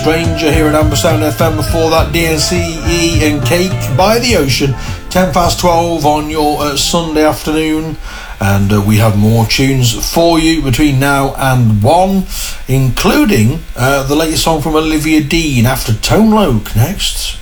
Stranger here at Amberstone FM. Before that, DNCE and Cake by the Ocean, 10 past 12 on your Sunday afternoon. And we have more tunes for you between now and 1, including the latest song from Olivia Dean after Tone Loc next.